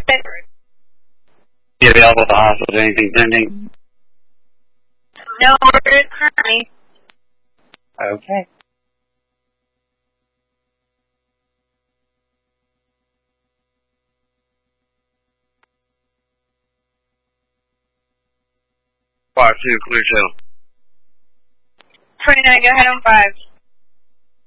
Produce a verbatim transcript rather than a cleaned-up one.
Be available at the hospital? Anything pending? No orders currently. Okay. Five two, clear show. twenty-nine, go ahead on five.